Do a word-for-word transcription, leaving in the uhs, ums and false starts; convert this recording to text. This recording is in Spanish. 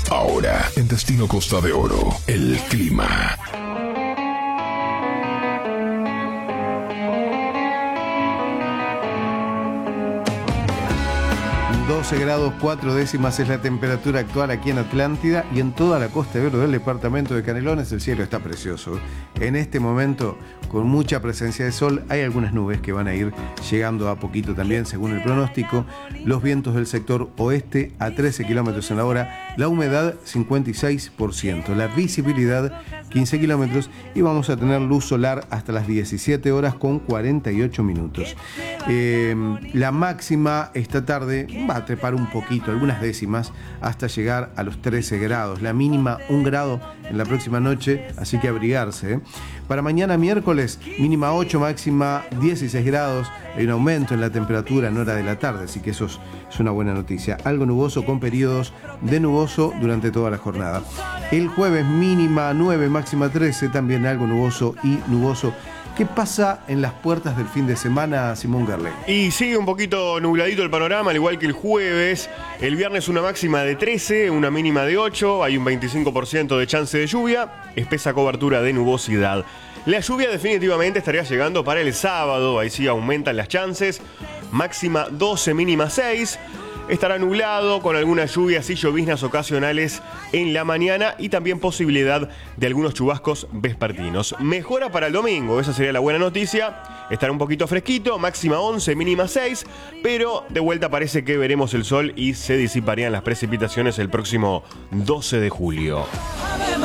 Ahora, en Destino Costa de Oro, el clima. doce grados cuatro décimas es la temperatura actual aquí en Atlántida y en toda la costa de Oro del departamento de Canelones el cielo está precioso. En este momento, con mucha presencia de sol, hay algunas nubes que van a ir llegando a poquito también, según el pronóstico. Los vientos del sector oeste a trece kilómetros en la hora, la humedad cincuenta y seis por ciento, la visibilidad quince kilómetros y vamos a tener luz solar hasta las diecisiete horas con cuarenta y ocho minutos. Eh, la máxima esta tarde va a trepar un poquito, algunas décimas, hasta llegar a los trece grados. La mínima un grado en la próxima noche, así que abrigarse. ¿eh? Para mañana miércoles, mínima ocho, máxima dieciséis grados. Hay un aumento en la temperatura en hora de la tarde, así que eso es, es una buena noticia. Algo nuboso con periodos de nuboso durante toda la jornada. El jueves mínima nueve, máxima trece, también algo nuboso y nuboso. ¿Qué pasa en las puertas del fin de semana, Simón Gerle? Y sigue un poquito nubladito el panorama, al igual que el jueves. El viernes una máxima de trece, una mínima de ocho, hay un veinticinco por ciento de chance de lluvia, espesa cobertura de nubosidad. La lluvia definitivamente estaría llegando para el sábado, ahí sí aumentan las chances, máxima doce, mínima seis. Estará nublado con algunas lluvias y lloviznas ocasionales en la mañana y también posibilidad de algunos chubascos vespertinos. Mejora para el domingo, esa sería la buena noticia. Estará un poquito fresquito, máxima once, mínima seis, pero de vuelta parece que veremos el sol y se disiparían las precipitaciones el próximo doce de julio.